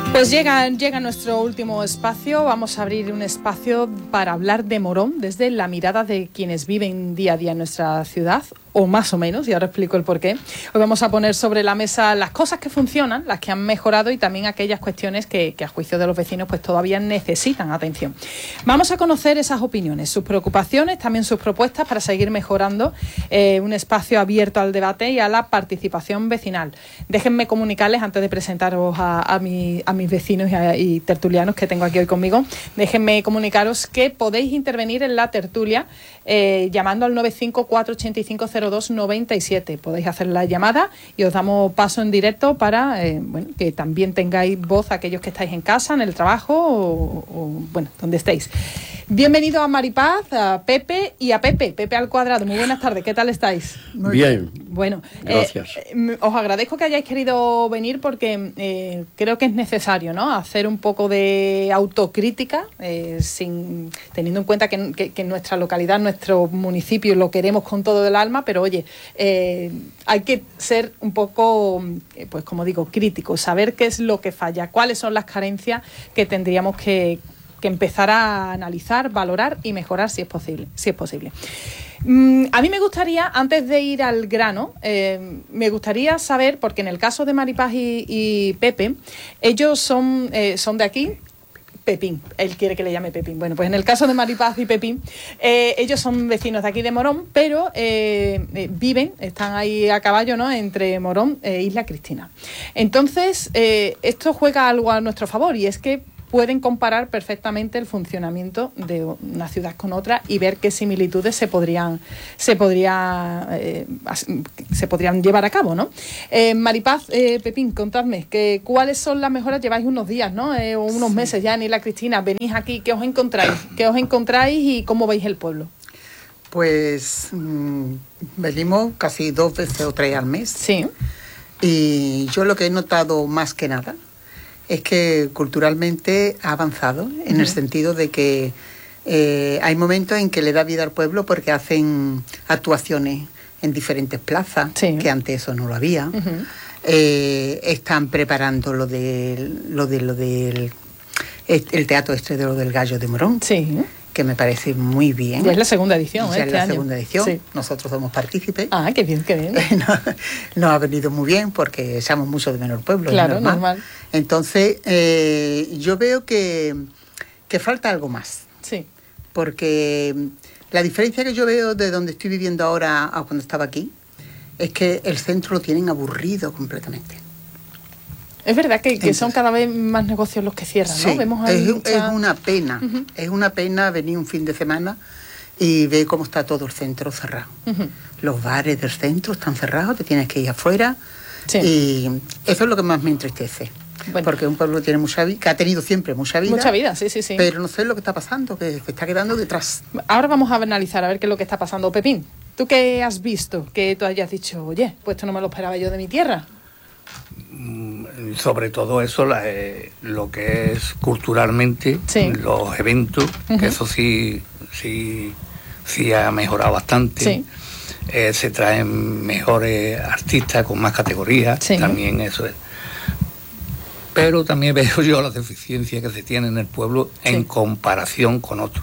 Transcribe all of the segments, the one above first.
Pues llega nuestro último espacio. Vamos a abrir un espacio para hablar de Morón desde la mirada de quienes viven día a día en nuestra ciudad, o más o menos, y ahora explico el porqué. Hoy vamos a poner sobre la mesa las cosas que funcionan, las que han mejorado y también aquellas cuestiones que a juicio de los vecinos pues todavía necesitan atención. Vamos a conocer esas opiniones, sus preocupaciones, también sus propuestas para seguir mejorando, un espacio abierto al debate y a la participación vecinal. Déjenme comunicarles, antes de presentaros a mis vecinos y tertulianos que tengo aquí hoy conmigo, déjenme comunicaros que podéis intervenir en la tertulia llamando al 954850297. Podéis hacer la llamada y os damos paso en directo para que también tengáis voz aquellos que estáis en casa, en el trabajo o donde estéis. Bienvenido a Maripaz, a Pepe y a Pepe al cuadrado. Muy buenas tardes, ¿qué tal estáis? Muy bien. Bueno, gracias. Os agradezco que hayáis querido venir porque creo que es necesario, ¿no?, hacer un poco de autocrítica, teniendo en cuenta que nuestra localidad, nuestro municipio lo queremos con todo el alma, pero oye, hay que ser un poco, pues como digo, críticos, saber qué es lo que falla, cuáles son las carencias que tendríamos que empezar a analizar, valorar y mejorar si es posible. A mí me gustaría, antes de ir al grano, me gustaría saber, porque en el caso de Maripaz y Pepe, ellos son de aquí. Pepín, él quiere que le llame Pepín. Bueno, pues en el caso de Maripaz y Pepín, ellos son vecinos de aquí de Morón, pero están ahí a caballo, ¿no?, entre Morón e Isla Cristina. Entonces, esto juega algo a nuestro favor, y es que pueden comparar perfectamente el funcionamiento de una ciudad con otra y ver qué similitudes se podrían llevar a cabo, ¿no? Maripaz, Pepín, contadme cuáles son las mejoras. Lleváis unos días, ¿no?, o unos meses ya en Isla Cristina. Venís aquí, ¿qué os encontráis y cómo veis el pueblo? Pues venimos casi 2 veces o 3 al mes. Sí. Y yo lo que he notado más que nada es que culturalmente ha avanzado, en el sentido de que hay momentos en que le da vida al pueblo porque hacen actuaciones en diferentes plazas, sí, que antes eso no lo había. Están preparando el teatro de lo del Gallo de Morón. Sí. Que me parece muy bien. Ya es la segunda edición, ya este es la año. Segunda edición. Sí. Nosotros somos partícipes. Ah, qué bien, qué bien. Nos ha venido muy bien porque echamos mucho de menos el pueblo. Claro, normal. Entonces, yo veo que falta algo más. Sí. Porque la diferencia que yo veo de donde estoy viviendo ahora a cuando estaba aquí es que el centro lo tienen aburrido completamente. Es verdad que son cada vez más negocios los que cierran, ¿no? Sí, Vemos ahí es una pena. Es una pena venir un fin de semana y ver cómo está todo el centro cerrado. Los bares del centro están cerrados, te tienes que ir afuera. Sí. Y eso es lo que más me entristece. Bueno. Porque un pueblo tiene mucha vida, que ha tenido siempre mucha vida. Mucha vida, sí. Pero no sé lo que está pasando, que está quedando detrás. Ahora vamos a analizar a ver qué es lo que está pasando. Pepín, ¿tú qué has visto? Que tú hayas dicho, oye, pues esto no me lo esperaba yo de mi tierra. Sobre todo eso, lo que es culturalmente, sí, los eventos, que eso sí ha mejorado bastante. Sí. Se traen mejores artistas con más categorías, sí, también eso es. Pero también veo yo las deficiencias que se tienen en el pueblo, sí, en comparación con otros.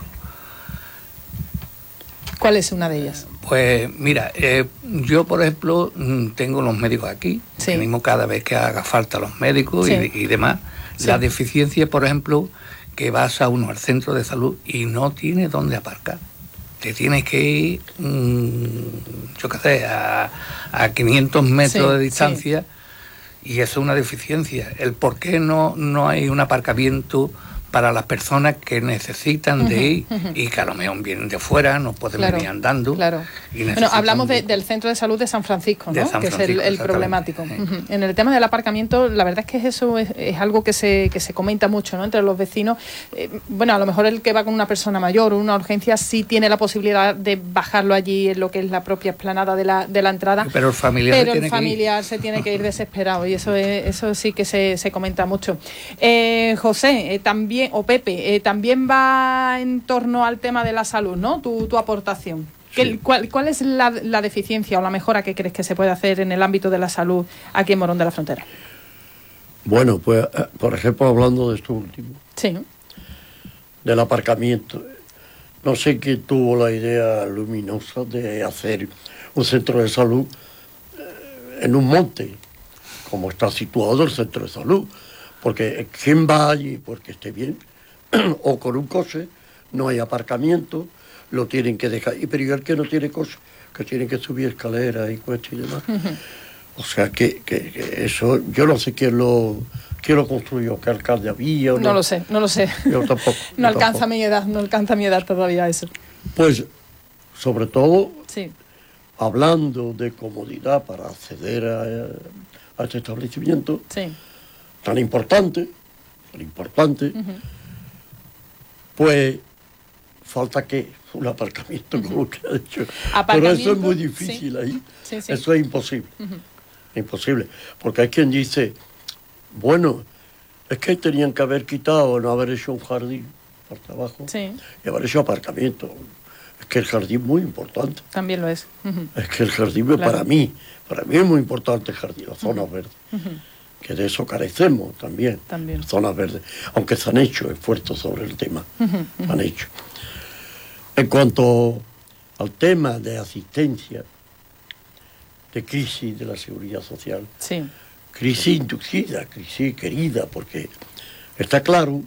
¿Cuál es una de ellas? Pues mira, yo por ejemplo tengo los médicos aquí, sí, que mismo cada vez que haga falta los médicos, sí, y demás, sí, la deficiencia, por ejemplo, que vas a uno al centro de salud y no tienes dónde aparcar. Te tienes que ir, yo qué sé, a 500 metros, sí, de distancia, sí, y eso es una deficiencia. El por qué no hay un aparcamiento para las personas que necesitan de ir y que a lo mejor vienen de fuera, no pueden, claro, venir andando. Claro. Bueno, hablamos del centro de salud de San Francisco, ¿no? Que es el problemático. Sí. En el tema del aparcamiento, la verdad es que eso es algo que se comenta mucho, ¿no?, entre los vecinos. Bueno, a lo mejor el que va con una persona mayor o una urgencia sí tiene la posibilidad de bajarlo allí en lo que es la propia explanada de la entrada. Pero el familiar, se tiene que ir desesperado, y eso sí que se comenta mucho. José, también, o Pepe, también va en torno al tema de la salud, ¿no? Tu aportación. Sí. ¿Cuál es la deficiencia o la mejora que crees que se puede hacer en el ámbito de la salud aquí en Morón de la Frontera? Bueno, pues, por ejemplo, hablando de esto último, sí, del aparcamiento, no sé quién tuvo la idea luminosa de hacer un centro de salud en un monte, como está situado el centro de salud, porque quien va allí porque esté bien, o con un coche, no hay aparcamiento, lo tienen que dejar, pero y el que no tiene coche, que tiene que subir escaleras y cuestas y demás. O sea que eso, yo no sé quién lo construyó, qué alcalde había. No lo sé. Yo tampoco. No alcanza mi edad todavía eso. Pues, sobre todo, sí, hablando de comodidad para acceder a este establecimiento, sí, tan importante, pues falta que un aparcamiento, como que ha dicho. Pero eso es muy difícil, sí, ahí. Sí. Eso es imposible. Imposible. Porque hay quien dice, bueno, es que tenían que haber quitado, no haber hecho un jardín por trabajo, sí, y haber hecho aparcamiento. Es que el jardín es muy importante. También lo es. Es que el jardín, claro, para mí es muy importante el jardín, las zonas verdes. Que de eso carecemos también. Las zonas verdes. Aunque se han hecho esfuerzos sobre el tema. Se han hecho. En cuanto al tema de asistencia, de crisis de la seguridad social, sí, crisis inducida, crisis querida, porque está claro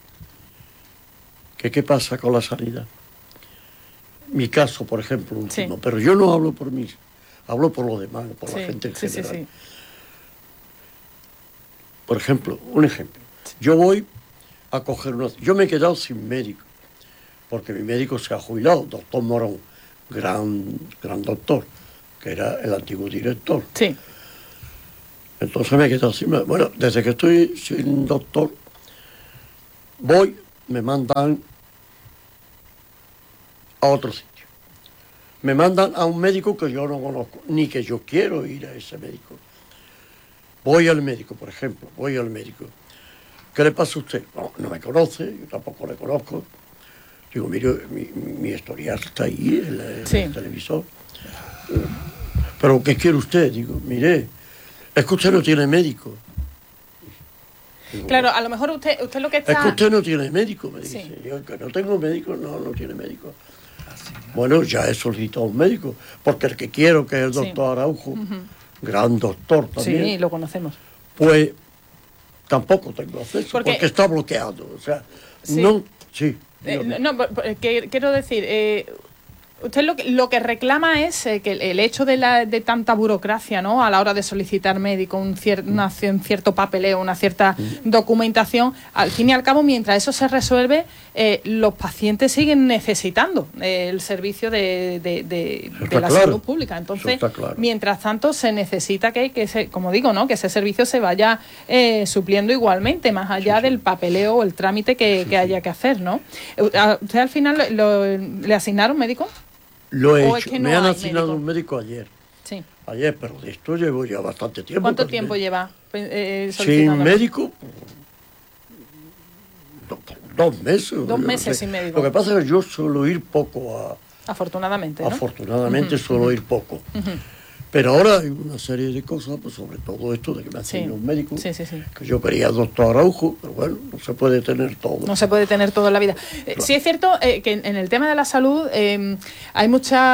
que qué pasa con la sanidad. Mi caso, por ejemplo, último, sí, pero yo no hablo por mí, hablo por los demás, por la gente en general. Sí. Por ejemplo, un ejemplo. Yo voy a coger yo me he quedado sin médico, porque mi médico se ha jubilado, doctor Morón, gran doctor, que era el antiguo director. Sí. Entonces me he quedado sin médico. Bueno, desde que estoy sin doctor, me mandan a otro sitio. Me mandan a un médico que yo no conozco, ni que yo quiero ir a ese médico. Voy al médico, por ejemplo, ¿Qué le pasa a usted? No me conoce, yo tampoco le conozco. Digo, mire, mi historial está ahí en el televisor. ¿Pero qué quiere usted? Digo, mire, es que usted no tiene médico. Digo, claro, a lo mejor usted lo que está... Es que usted no tiene médico, me dice. Sí. Yo, que no tengo médico, no tiene médico. Bueno, ya he solicitado un médico, porque el que quiero, que es el doctor Araujo, gran doctor también. Sí, lo conocemos. Pues tampoco tengo acceso, porque está bloqueado. O sea, no... Sí. Quiero decir... Usted lo que reclama es que el hecho de tanta burocracia, ¿no?, a la hora de solicitar médico, un cierto papeleo, una cierta documentación, al fin y al cabo, mientras eso se resuelve, los pacientes siguen necesitando el servicio de la salud pública. Entonces, mientras tanto, se necesita como digo, ¿no?, que ese servicio se vaya supliendo igualmente, más allá del papeleo o el trámite que haya que hacer, ¿no? ¿Usted al final le asignaron médico? Lo he hecho. Me han asignado un médico ayer. Sí. Ayer, pero de esto llevo ya bastante tiempo. ¿Cuánto tiempo lleva sin médico? 2 meses. 2 meses sin médico. Lo que pasa es que yo suelo ir poco Afortunadamente, ¿no? Afortunadamente suelo ir poco. Pero ahora hay una serie de cosas, pues sobre todo esto de que me asigne un médico, que yo quería al doctor Araujo, pero bueno, no se puede tener todo. No se puede tener todo en la vida. Claro. Sí es cierto que en el tema de la salud hay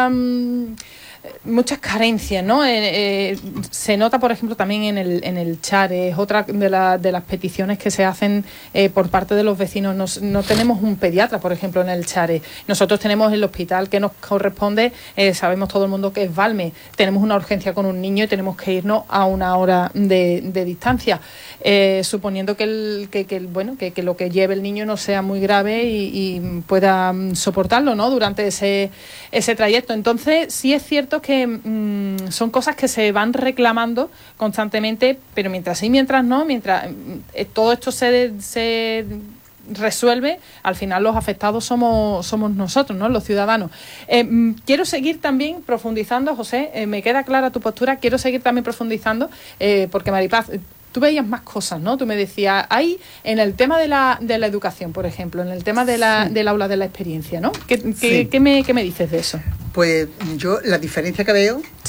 muchas carencias, ¿no? Se nota, por ejemplo, también en el Chare, es otra de las peticiones que se hacen por parte de los vecinos. No tenemos un pediatra, por ejemplo, en el Chare. Nosotros tenemos el hospital que nos corresponde, sabemos todo el mundo que es Valme. Tenemos una urgencia con un niño y tenemos que irnos a 1 hora de distancia, suponiendo que lo que lleve el niño no sea muy grave y pueda soportarlo, ¿no?, durante ese trayecto. Entonces, sí es cierto que son cosas que se van reclamando constantemente, pero mientras sí, mientras no, mientras todo esto se resuelve, al final los afectados somos nosotros, ¿no?, los ciudadanos. Quiero seguir también profundizando, José, me queda clara tu postura, quiero seguir también profundizando, porque Maripaz, tú veías más cosas, ¿no? Tú me decías, hay en el tema de la educación, por ejemplo, en el tema del aula de la experiencia, ¿no? ¿Qué me dices de eso? Pues yo la diferencia que veo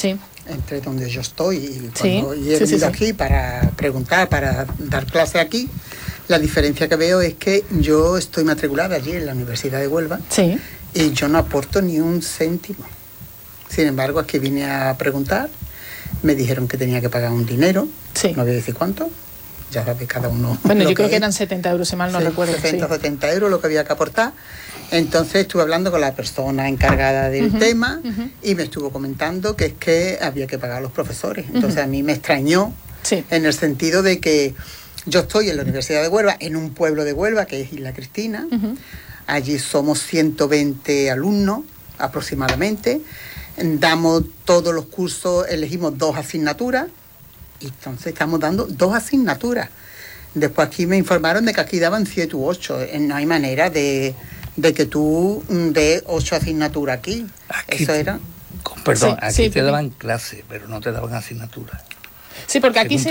entre donde yo estoy y Sí, cuando he venido aquí para preguntar, para dar clase aquí, la diferencia que veo es que yo estoy matriculada allí en la Universidad de Huelva y yo no aporto ni un céntimo. Sin embargo, aquí vine a preguntar, me dijeron que tenía que pagar un dinero, no voy a decir cuánto, ya sabe cada uno. Bueno, yo creo que eran 70 euros, si mal no recuerdo. 70 euros lo que había que aportar. Entonces estuve hablando con la persona encargada del tema y me estuvo comentando que es que había que pagar a los profesores. Entonces a mí me extrañó en el sentido de que yo estoy en la Universidad de Huelva, en un pueblo de Huelva que es Isla Cristina. Allí somos 120 alumnos aproximadamente. Damos todos los cursos, elegimos 2 asignaturas y entonces estamos dando 2 asignaturas. Después aquí me informaron de que aquí daban 7 u 8. No hay manera de que tú de 8 asignaturas aquí. Eso era. Perdón, aquí te daban clase, pero no te daban asignaturas. Sí, porque aquí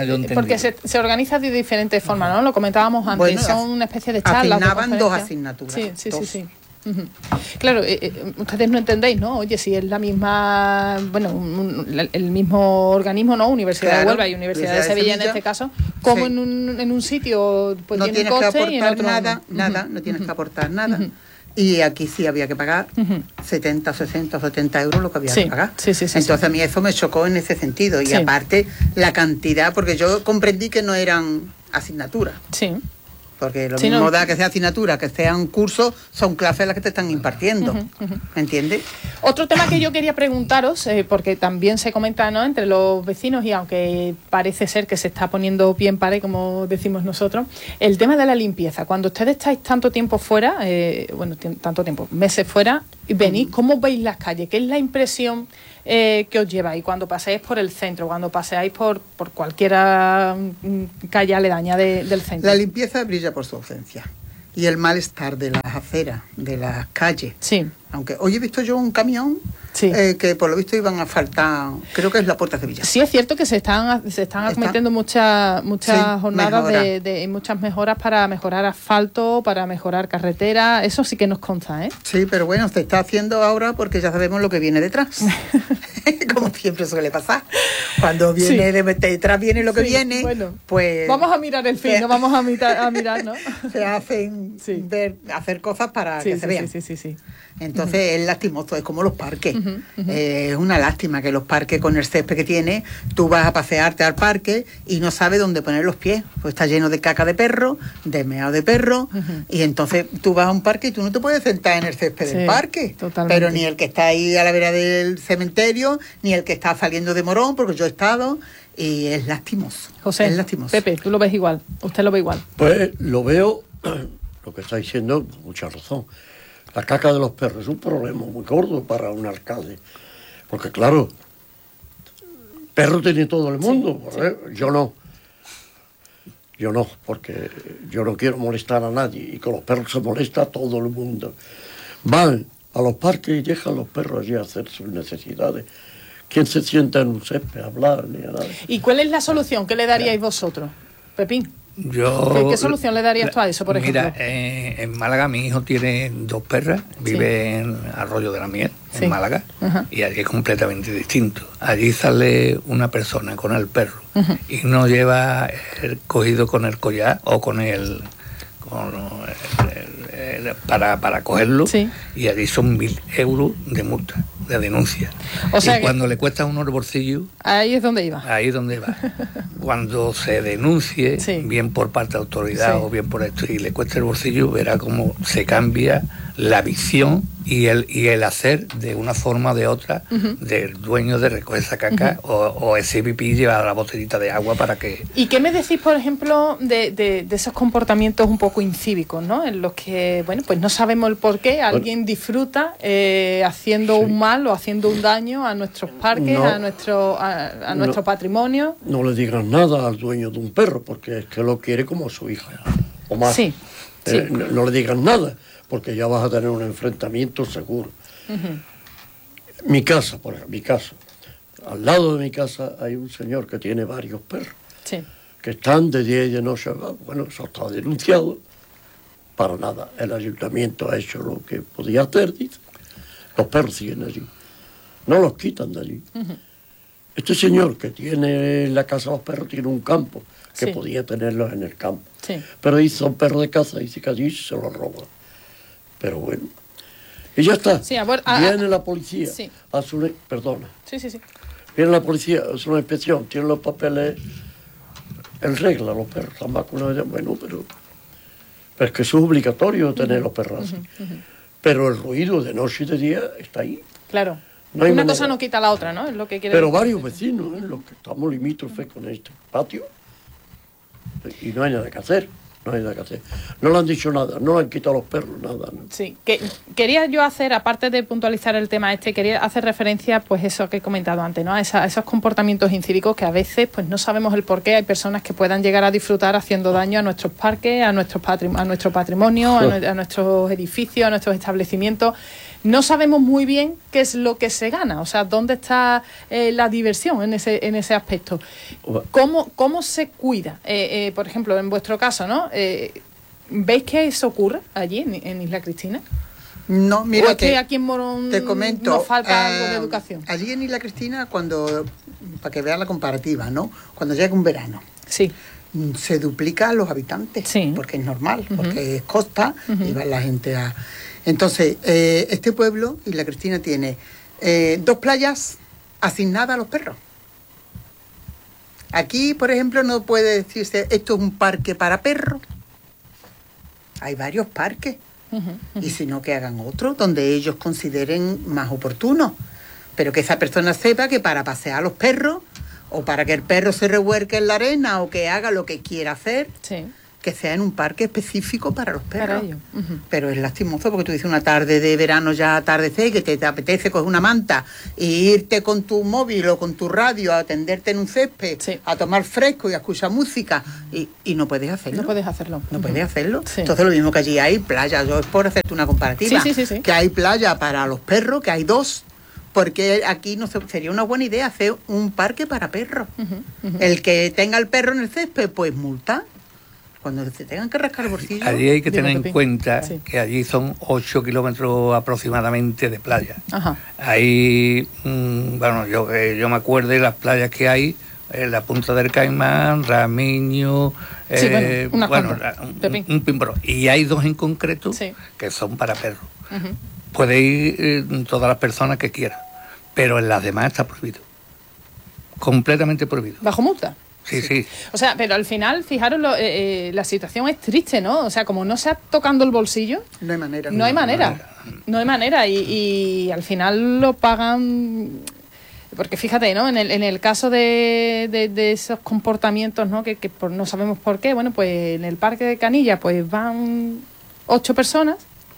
se organiza de diferentes formas, ¿no? Lo comentábamos antes, bueno, son una especie de charlas. Asignaban 2 asignaturas. Sí. Claro, ustedes no entendéis, ¿no? Oye, si es la misma, bueno, el mismo organismo, ¿no? Universidad de Huelva y Universidad de Sevilla en este caso, como en un sitio pues no tiene tienes coste que y en otro nada, no tienes que aportar nada. Y aquí sí había que pagar 70, 60, 70 euros lo que había que pagar. Entonces a mí eso me chocó en ese sentido. Y aparte la cantidad, porque yo comprendí que no eran asignaturas. Porque lo mismo da que sea asignatura, que sea un curso, son clases las que te están impartiendo. ¿Me entiendes? Otro tema que yo quería preguntaros, porque también se comenta, ¿no?, entre los vecinos, y aunque parece ser que se está poniendo bien pared, como decimos nosotros, el tema de la limpieza. Cuando ustedes estáis tanto tiempo fuera, tanto tiempo, meses fuera, y venís, ¿cómo veis las calles? ¿Qué es la impresión que os lleváis cuando paseáis por el centro, cuando paseáis por cualquier calle aledaña del centro? La limpieza brilla por su ausencia y el malestar de las aceras, de las calles. Aunque hoy he visto yo un camión que por lo visto iban a faltar, creo que es la Puerta de Sevilla. Sí, es cierto que se están acometiendo muchas jornadas de muchas mejoras para mejorar asfalto, para mejorar carretera, eso sí que nos consta, ¿eh? Sí, pero bueno, se está haciendo ahora porque ya sabemos lo que viene detrás. Como siempre suele pasar. Cuando viene detrás viene lo que viene, bueno, pues... Vamos a mirar el fin, no vamos a mirar, ¿no? Se hacen hacer cosas para que se vean. Sí. Entonces es lastimoso, es como los parques. Es una lástima que los parques, con el césped que tiene, tú vas a pasearte al parque y no sabes dónde poner los pies. Pues está lleno de caca de perro, de meado de perro, y entonces tú vas a un parque y tú no te puedes sentar en el césped del parque. Totalmente. Pero ni el que está ahí a la vera del cementerio, ni el que está saliendo de Morón, porque yo he estado, y es lastimoso. José, es lastimoso. Pepe, tú lo ves igual, usted lo ve igual. Pues lo veo, lo que está diciendo, con mucha razón. La caca de los perros es un problema muy gordo para un alcalde. Porque claro, perro tiene todo el mundo. Yo no, porque yo no quiero molestar a nadie. Y con los perros se molesta a todo el mundo. Van a los parques y dejan a los perros allí a hacer sus necesidades. ¿Quién se sienta en un césped a hablar ni a nada? ¿Y cuál es la solución? ¿Qué le daríais vosotros, Pepín? ¿Qué solución le darías tú a eso, por ejemplo? Mira, en Málaga mi hijo tiene 2 perras, vive en Arroyo de la Miel, en Málaga, y allí es completamente distinto. Allí sale una persona con el perro y no lleva el cogido con el collar o con el para cogerlo, y allí son 1.000 euros de multa, de denuncia. O sea, y cuando le cuesta a uno el bolsillo, ahí es donde iba. Ahí es donde va. Cuando se denuncie, bien por parte de autoridad o bien por esto, y le cuesta el bolsillo, verá cómo se cambia la visión y el hacer de una forma o de otra del dueño de recoger esa caca o ese pipí llevar la botellita de agua para que... ¿Y qué me decís, por ejemplo, de esos comportamientos un poco incívicos, ¿no? En los que, bueno, pues no sabemos el por qué alguien disfruta haciendo un mal o haciendo un daño a nuestros parques, a nuestro patrimonio. No le digas nada al dueño de un perro, porque es que lo quiere como su hija o más. No le digas nada, porque ya vas a tener un enfrentamiento seguro. Mi casa, por ejemplo, mi casa. Al lado de mi casa hay un señor que tiene varios perros, que están de día y de noche. Bueno, eso está denunciado. Para nada, el ayuntamiento ha hecho lo que podía hacer, dice. Los perros siguen allí. No los quitan de allí. Este señor que tiene la casa de los perros tiene un campo, que Sí. podía tenerlos en el campo. Sí. Pero hizo un perro de caza, dice que allí se lo roba. Pero bueno. Y ya está. Sí, Viene la policía, sí. hace una, perdona, Sí, sí, sí. viene la policía, hace una inspección, tiene los papeles en regla, los perros están vacunados, bueno, pero es que eso es obligatorio tener los perros así. Pero el ruido de noche y de día está ahí. Claro. No hay Una manera. cosa no quita la otra, ¿no? Es lo que quiere Pero decir. varios vecinos, los que estamos limítrofes con este patio, y no hay nada que hacer, no hay nada que hacer. No le han dicho nada, no le han quitado los perros, nada. ¿No? Sí, quería yo hacer, aparte de puntualizar el tema quería hacer referencia, pues eso que he comentado antes, ¿no? A esos comportamientos incívicos que a veces pues no sabemos el por qué. Hay personas que puedan llegar a disfrutar haciendo daño a nuestros parques, a nuestro patrimonio, a nuestros edificios, a nuestros establecimientos. No sabemos muy bien qué es lo que se gana, o sea, dónde está la diversión en ese aspecto. ¿Cómo se cuida? Por ejemplo, en vuestro caso, ¿no? ¿Veis que eso ocurre allí en Isla Cristina? No, mira, ¿O es que aquí en Morón te comento, nos falta algo de educación? Allí en Isla Cristina, para que veas la comparativa, ¿no? Cuando llega un verano, Sí, se duplican los habitantes, Sí. porque es normal, porque es costa y va la gente a... Entonces, este pueblo, Isla Cristina, tiene 2 playas asignadas a los perros. Aquí, por ejemplo, no puede decirse esto es un parque para perros. Hay varios parques. Y si no, que hagan otro donde ellos consideren más oportuno. Pero que esa persona sepa que para pasear a los perros, o para que el perro se revuelque en la arena, o que haga lo que quiera hacer, sí. que sea en un parque específico para los perros. Para ellos. Pero es lastimoso porque tú dices una tarde de verano ya atardecer, que te apetece coger una manta e irte con tu móvil o con tu radio a tenderte en un césped, Sí. a tomar fresco y a escuchar música, y no puedes hacerlo. No puedes hacerlo. No puedes hacerlo. Sí. Entonces lo mismo que allí hay playa. Yo es por hacerte una comparativa. Sí. Que hay playa para los perros, que hay 2. Porque aquí no sería una buena idea hacer un parque para perros. El que tenga el perro en el césped, pues multa. Cuando se tengan que rascar el bolsillo. Allí hay que Dime, tener en Pepín. cuenta Sí. que allí son 8 kilómetros aproximadamente de playa. Ajá. Ahí, bueno, yo me acuerdo de las playas que hay, en la Punta del Caimán, Ramiño, Sí, unas cuantas, Pepín. un pimporo. Y hay 2 en concreto Sí. que son para perros. Puede ir todas las personas que quieran, pero en las demás está prohibido. Completamente prohibido. ¿Bajo multa? Sí. O sea, pero al final, fijaros, la situación es triste, ¿no? O sea, como no se tocando el bolsillo, No hay manera. no hay manera. Y al final lo pagan... Porque fíjate, ¿no? En el caso de esos comportamientos, ¿no? Que no sabemos por qué, bueno, pues en el parque de Canilla pues van 8 personas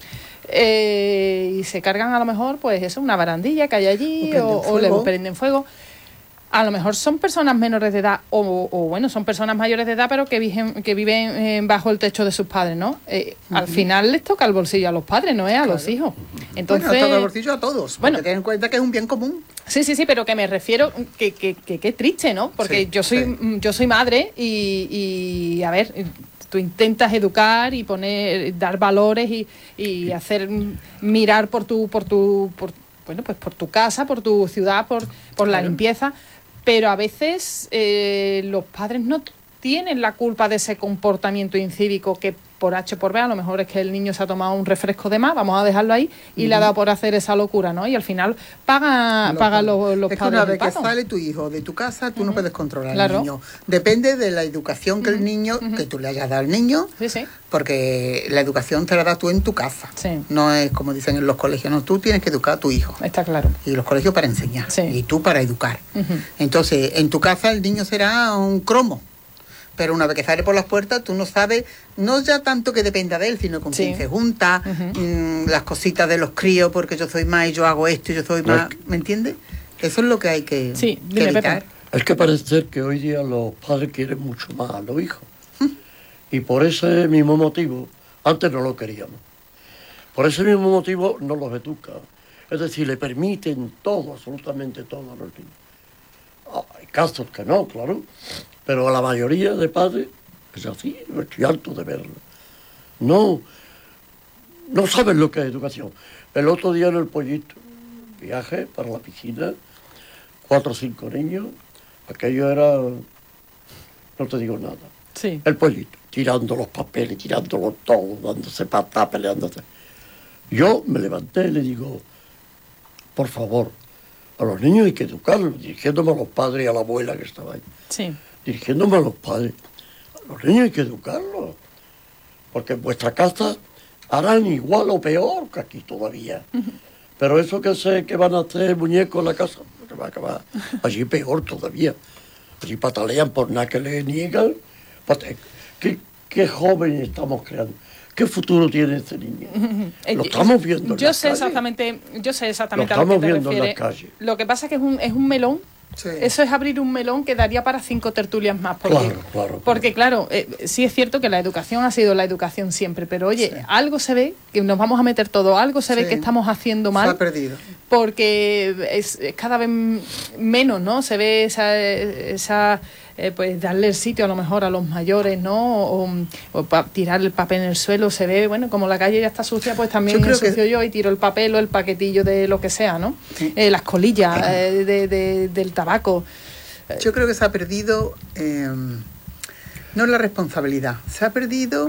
y se cargan a lo mejor, pues eso, una barandilla que hay allí o le prenden fuego. A lo mejor son personas menores de edad o bueno, son personas mayores de edad pero que viven bajo el techo de sus padres, ¿no? Al final les toca el bolsillo a los padres, no es a los hijos. Entonces, Bueno, toca el bolsillo a todos. Bueno. Porque ten en cuenta que es un bien común. Sí, pero que me refiero que triste, ¿no? Porque Sí, yo soy madre y a ver, tú intentas educar y dar valores y hacer mirar por tu casa, por tu ciudad, por la limpieza, pero a veces los padres no tienen la culpa de ese comportamiento incívico que por H o por B, a lo mejor es que el niño se ha tomado un refresco de más, vamos a dejarlo ahí, y le ha dado por hacer esa locura, ¿no? Y al final paga los Es que padres una el vez que pato. sale tu hijo de tu casa, tú no puedes controlar Claro. al niño. Depende de la educación que el niño, que tú le hayas dado al niño, Sí. porque la educación te la das tú en tu casa. Sí. No es como dicen en los colegios, no, tú tienes que educar a tu hijo. Está claro. Y los colegios para enseñar, Sí. y tú para educar. Entonces, en tu casa el niño será un cromo, pero una vez que sale por las puertas, tú no sabes, no ya tanto que dependa de él, sino con Sí. quién se junta, las cositas de los críos, porque yo soy más y yo hago esto y yo soy más, ¿me entiendes? Eso es lo que hay que, Sí, que dime, evitar. Pepe. Es que parece ser que hoy día los padres quieren mucho más a los hijos. Y por ese mismo motivo, antes no lo queríamos. Por ese mismo motivo no los educan. Es decir, le permiten todo, absolutamente todo a los niños. Hay casos que no, claro, pero a la mayoría de padres es así, estoy harto de verlo. No saben lo que es educación. El otro día en el Pollito, viaje para la piscina, 4 o 5 niños, aquello era, no te digo nada. Sí. El pueblito, tirando los papeles, tirándolo todo, dándose patas, peleándose. Yo me levanté y le digo, por favor, a los niños hay que educarlos, dirigiéndome a los padres y a la abuela que estaba ahí. Sí. Dirigiéndome a los padres. A los niños hay que educarlos, porque en vuestra casa harán igual o peor que aquí todavía. Pero eso que van a hacer muñecos en la casa, que va a acabar allí peor todavía. Allí patalean por nada que le niegan. ¿Qué joven estamos creando? ¿Qué futuro tiene ese niño? Lo estamos viendo en yo las sé calles. exactamente Lo a lo que estamos te viendo en refieres. las calles. Lo que pasa es que es un melón. Sí. Eso es abrir un melón que daría para 5 tertulias más. Porque claro, sí es cierto que la educación ha sido la educación siempre, pero oye, Sí. algo se ve, que nos vamos a meter todo, algo se ve Sí. que estamos haciendo mal. Se ha perdido. Porque es cada vez menos, ¿no? Se ve esa pues darle el sitio a lo mejor a los mayores, ¿no? O tirar el papel en el suelo, se ve, bueno, como la calle ya está sucia, pues también Yo creo ensucio que- yo y tiro el papel o el paquetillo de lo que sea, ¿no? Sí. Las colillas del tabaco. Yo creo que se ha perdido, no la responsabilidad, se ha perdido,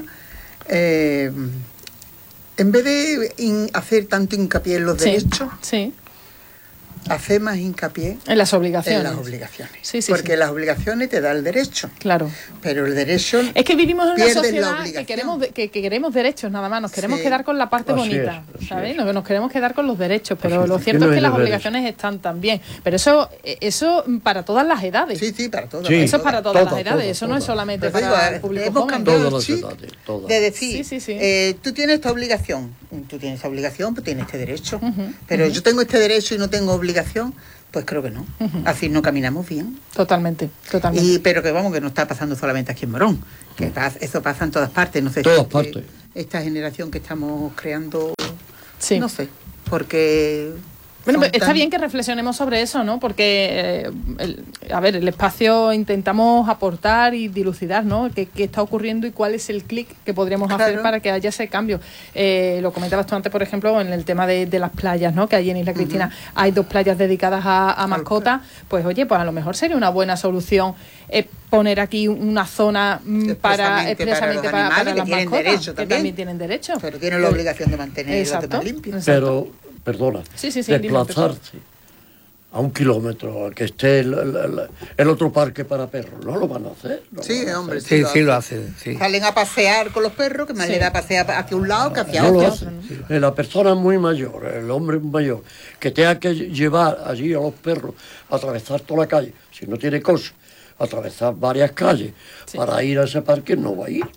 en vez de hacer tanto hincapié en los derechos, Sí, hacer más hincapié en las obligaciones. en las obligaciones. Sí, sí, Porque sí. las obligaciones te da el derecho, Claro. pero el derecho... Es que vivimos en una Pierdes la sociedad que obligación. queremos derechos nada más, nos queremos Sí. quedar con la parte Así bonita, es, así ¿sabes? es. Nos queremos quedar con los derechos, pero Así lo es. cierto Que no es que hay las deberes. obligaciones están también. Pero eso para todas las edades. Sí, para todas. Sí. Eso es para todas las Todas, edades, todas, eso no es todas. solamente Pero para digo, el público hemos joven. cambiado Todas el las chip edades, todas. de decir, Sí, sí, sí. tú tienes esta obligación, tú tienes esta obligación, pues tienes este derecho. Pero yo tengo este derecho y no tengo obligación, pues creo que no. Así no caminamos bien. Totalmente. Pero que vamos, que no está pasando solamente aquí en Morón, que eso pasa en todas partes. No sé Todas si, partes. esta generación que estamos creando, Sí. no sé, porque... Bueno, son pues está tan- bien que reflexionemos sobre eso, ¿no? Porque, el espacio intentamos aportar y dilucidar, ¿no? ¿Qué está ocurriendo y cuál es el clic que podríamos hacer Claro. para que haya ese cambio? Lo comentabas tú antes, por ejemplo, en el tema de las playas, ¿no? Que allí en Isla Cristina hay 2 playas dedicadas a mascotas. Pues, oye, pues a lo mejor sería una buena solución poner aquí una zona expresamente para los animales las que tienen mascotas, derecho que también tienen derecho. Pero tienen la obligación de mantener los Exacto. demás limpios. Exacto. Pero, perdona, Sí, dime, desplazarse a 1 kilómetro, a que esté el otro parque para perros, no lo van a hacer. no Sí, lo van a hombre, hacer. Sí, lo hace, sí. Salen a pasear con los perros, que más Sí. le da a pasear hacia un lado que hacia No lo otro. hacen. La persona muy mayor, el hombre mayor, que tenga que llevar allí a los perros a atravesar toda la calle, si no tiene coche, atravesar varias calles para ir a ese parque, no va a ir.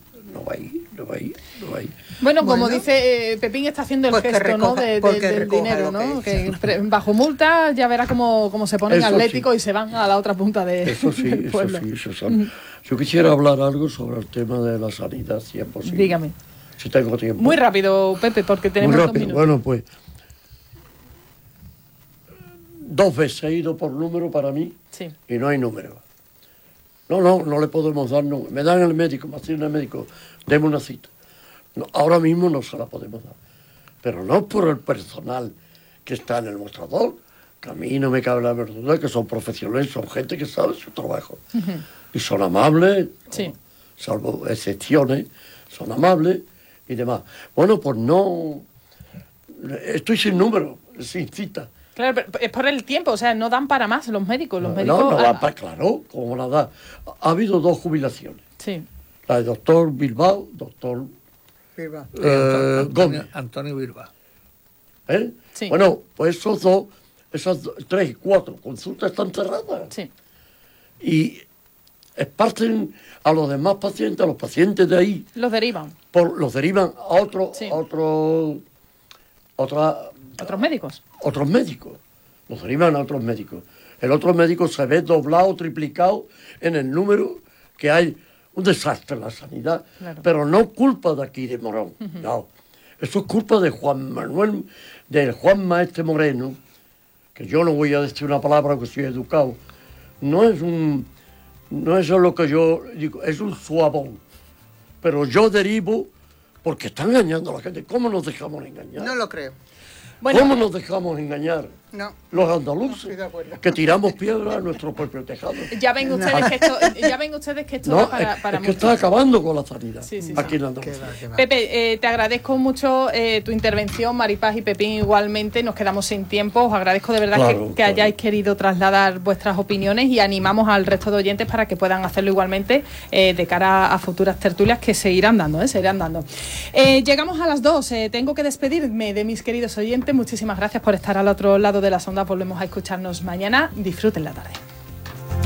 Bueno, como Bueno. dice Pepín, está haciendo el Pues que gesto, ¿no? recoja- pues que del recoja dinero, lo ¿no? que Que bajo multa ya verá cómo se ponen Eso atléticos sí. y se van a la otra punta Eso sí, del eso pueblo. sí, Susana. Yo quisiera hablar algo sobre el tema de la sanidad, si es posible. Dígame. Si tengo tiempo. Muy rápido, Pepe, porque Muy tenemos 2 rápido. minutos. Bueno, pues 2 veces he ido por número para mí Sí. y no hay número. No le podemos dar número. Me dan el médico, me hacen el médico, deme una cita. No, ahora mismo no se la podemos dar. Pero no por el personal que está en el mostrador, que a mí no me cabe la verdad, que son profesionales, son gente que sabe su trabajo. Y son amables, Sí. salvo excepciones, son amables y demás. Bueno, pues no... Estoy sin número, sin cita. Claro, pero es por el tiempo, o sea, no dan para más los médicos. Los No, médicos. claro, como la da. Ha habido 2 jubilaciones. Sí. La de doctor Bilbao, doctor Viva. Gómez. Antonio Bilbao. ¿Eh? Sí. Bueno, pues esas 3 y 4 consultas están cerradas. Sí. Y esparcen a los demás pacientes, a los pacientes de ahí, Los derivan. los derivan a Sí. Otros médicos. otros médicos. Los derivan a otros médicos. El otro médico se ve doblado, triplicado en el número que hay. Un desastre en la sanidad. Claro. Pero no culpa de aquí, de Morón. No. Eso es culpa de Juan Manuel, del Juan Maestre Moreno, que yo no voy a decir una palabra que soy educado. No es eso lo que yo digo, es un suavón. Pero yo derivo porque está engañando a la gente. ¿Cómo nos dejamos engañar? No lo creo. Bueno, ¿Cómo nos dejamos engañar? No. Los andaluces, No estoy de acuerdo. que tiramos piedras a nuestro propio tejado. Ya ven ustedes que esto No, va para es que mucho. está acabando con la sanidad Sí, aquí en Andalucía. Qué va. Pepe, te agradezco mucho tu intervención, Maripaz y Pepín igualmente, nos quedamos sin tiempo, os agradezco de verdad que hayáis querido trasladar vuestras opiniones y animamos al resto de oyentes para que puedan hacerlo igualmente de cara a futuras tertulias que se irán dando. Llegamos a las 2, tengo que despedirme de mis queridos oyentes, muchísimas gracias por estar al otro lado de las ondas, volvemos a escucharnos mañana, disfruten la tarde.